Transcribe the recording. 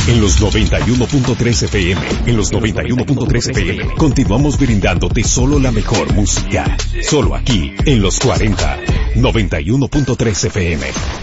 En los 91.3 FM, en los 91.3 FM, continuamos brindándote solo la mejor música. Solo aquí, en los 40, 91.3 FM.